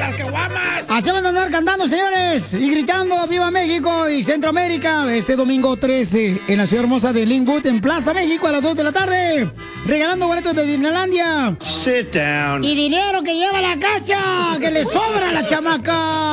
las caguamas! Así van a andar cantando, señores, y gritando ¡Viva México y Centroamérica! Este domingo 13 en la ciudad hermosa de Linwood, en Plaza México, a las 2 de la tarde. Regalando boletos de Disneylandia. Sit down. Y dinero que lleva la cacha, que le sobra a la chamaca.